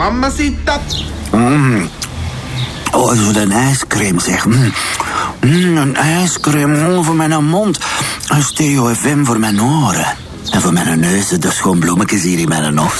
Mamacita. Oh, zo'n ijscream, zeg. Een ijscream over mijn mond. Een Stereo FM voor mijn oren. En voor mijn neus, de schoon bloemetjes hier in mijn hoofd.